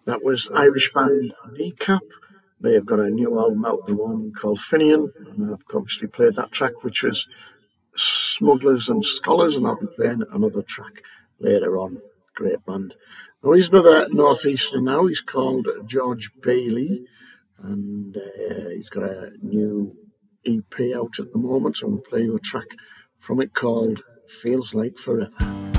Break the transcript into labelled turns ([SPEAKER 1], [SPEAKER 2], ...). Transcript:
[SPEAKER 1] That was Irish band Kneecap. They've got a new album out at the moment called Finian, and I've obviously played that track, which was Smugglers and Scholars, and I'll be playing another track later on. Great band. Now he's another northeaster now. He's called George Bailey, and he's got a new EP out at the moment. So I'm going to play you a track from it called Feels Like Forever.